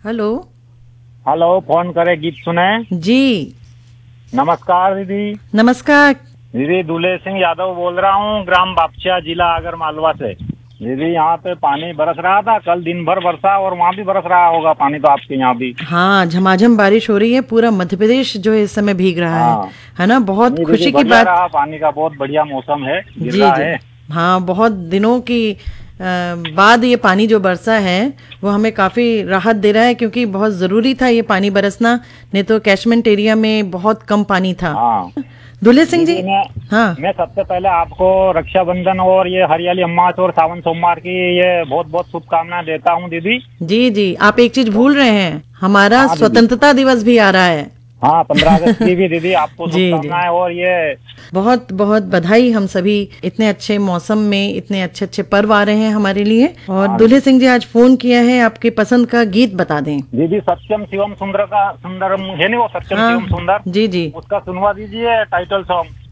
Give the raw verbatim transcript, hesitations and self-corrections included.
Hello. Hello, phone करे गीत सुने। जी नमस्कार दीदी। नमस्कार। दीदी दूल्हे सिंह यादव बोल रहा हूँ, ग्राम बापचा, जिला आगर मालवा से। दीदी यहाँ पे पानी बरस रहा था, कल दिन भर बरसा और वहाँ भी बरस रहा होगा पानी तो आपके यहाँ भी। हाँ, झमाझम बारिश हो रही है, पूरा मध्य प्रदेश जो है इस समय भीग रहा है हाँ है ना। बहुत नहीं दीदी, खुशी की बढ़िया बात। रहा, पानी का बहुत बढ़िया मौसम है, गिर जी रहा जी। है। हाँ, बहुत दिनों की अ, बाद ये पानी जो बरसा है वो हमें काफी राहत दे रहा है, क्योंकि बहुत जरूरी था ये पानी बरसना, नहीं तो कैचमेंट एरिया में बहुत कम पानी था। हाँ दूल्हे सिंह जी। दीदी, मैं हाँ मैं सबसे पहले आपको रक्षाबंधन और ये हरियाली अमावस और सावन सोमवार की ये बहुत बहुत शुभकामनाएं देता हूँ दीदी। जी जी, आप एक चीज भूल रहे हैं, हमारा हाँ दीदी। स्वतंत्रता दिवस भी आ रहा है। हाँ, पंद्रह अगस्त की भी दीदी आपको जी जी, शुभकामनाएं। और ये बहुत बहुत बधाई। हम सभी इतने अच्छे मौसम में इतने अच्छे अच्छे पर्व आ रहे हैं हमारे लिए। और हाँ दूल्हे दीदी। सिंह जी आज फोन किया है, आपके पसंद का गीत बता दें। दीदी सत्यम शिवम सुंदर का सुंदर है नहीं, वो सत्यम हाँ शिवम सुंदर, जी जी। उसका सुनवा दीजिए टाइटल सॉन्ग।